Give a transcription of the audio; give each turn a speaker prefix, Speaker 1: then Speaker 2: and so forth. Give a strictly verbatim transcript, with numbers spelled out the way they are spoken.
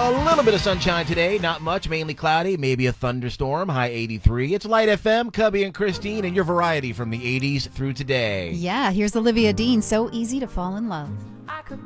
Speaker 1: A little bit of sunshine today, not much, mainly cloudy, maybe a thunderstorm, high eighty-three. It's Light F M, Cubby and Christine, and your variety from the eighties through today.
Speaker 2: Yeah, here's Olivia Dean, So Easy to Fall in Love.
Speaker 3: I could